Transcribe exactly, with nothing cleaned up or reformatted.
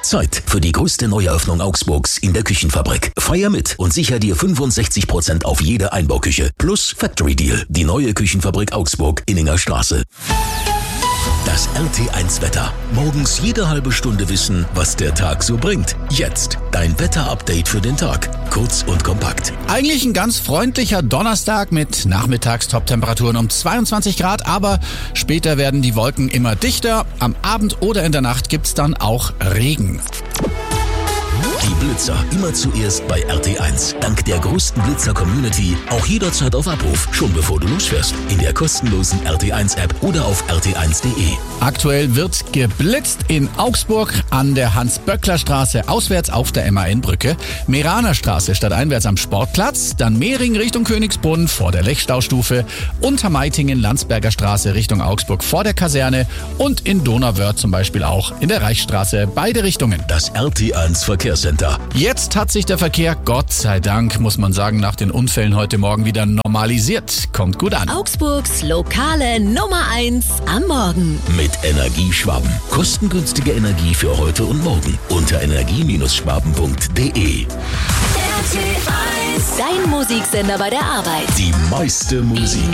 Zeit für die größte Neueröffnung Augsburgs in der Küchenfabrik. Feier mit und sicher dir fünfundsechzig Prozent auf jede Einbauküche. Plus Factory Deal. Die neue Küchenfabrik Augsburg, Inninger Straße. Das R T eins Wetter. Morgens jede halbe Stunde wissen, was der Tag so bringt. Jetzt dein Wetterupdate für den Tag. Kurz und kompakt. Eigentlich ein ganz freundlicher Donnerstag mit Nachmittags-Top-Temperaturen um zweiundzwanzig Grad, aber später werden die Wolken immer dichter. Am Abend oder in der Nacht gibt's dann auch Regen. Die Blitzer immer zuerst bei R T eins. Dank der größten Blitzer-Community auch jederzeit auf Abruf, schon bevor du losfährst. In der kostenlosen R T eins App oder auf r t eins punkt de. Aktuell wird geblitzt in Augsburg an der Hans-Böckler-Straße auswärts auf der M A N-Brücke, Meraner Straße stadteinwärts am Sportplatz, dann Mehring Richtung Königsbrunn vor der Lechstaustufe, Untermeitingen Landsberger Straße Richtung Augsburg vor der Kaserne und in Donauwörth zum Beispiel auch in der Reichsstraße, beide Richtungen. Das R T eins Verkehrscenter. Jetzt hat sich der Verkehr, Gott sei Dank, muss man sagen, nach den Unfällen heute Morgen wieder normalisiert. Kommt gut an. Augsburgs lokale Nummer eins am Morgen. Mit Energieschwaben. Kostengünstige Energie für heute und morgen. Unter energie Schwaben punkt de. R T eins. Dein Musiksender bei der Arbeit. Die meiste Musik.